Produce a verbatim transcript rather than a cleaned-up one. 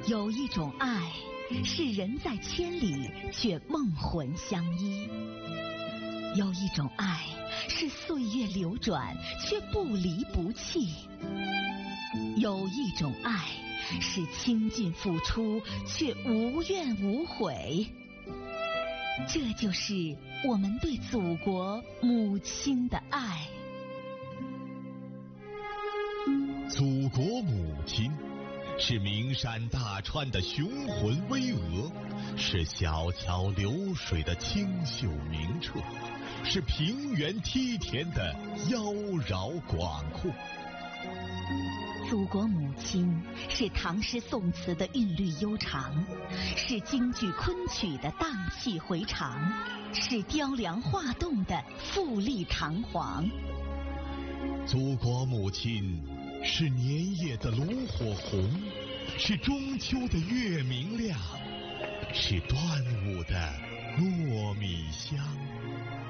有一种爱，是人在千里却梦魂相依；有一种爱，是岁月流转却不离不弃；有一种爱，是倾尽付出却无怨无悔。这就是我们对祖国母亲的爱。 祖国母亲是名山大川的雄浑巍峨，是小桥流水的清秀明澈，是平原梯田的妖娆广阔。 祖国母亲是唐诗宋词的韵律悠长，是京剧昆曲的荡气回肠，是雕梁画栋的富丽堂皇。 祖国母亲是年夜的炉火红，是中秋的月明亮，是端午的